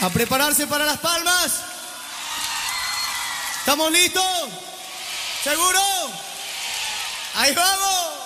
A prepararse para las palmas. ¿Estamos listos? ¿Seguro? ¡Ahí vamos!